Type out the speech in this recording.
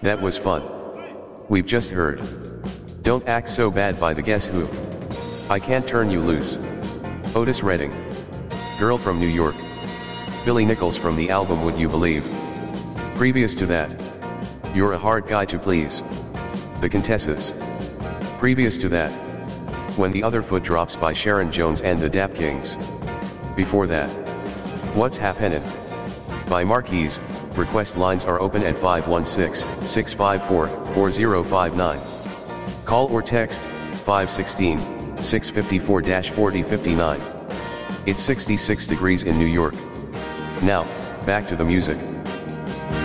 That was fun. We've just heard Don't Act So Bad by the Guess Who. I Can't Turn You Loose. Otis Redding. Girl from New York. Billy Nichols from the album Would You Believe. Previous to that, You're a Hard Guy to Please. The Contessas. Previous to that, When the Other Foot Drops by Sharon Jones and the Dap Kings. Before that, What's Happenin'? By Marquise. Request lines are open at 516-654-4059. Call or text 516-654-4059. It's 66 degrees in New York. Now, back to the music.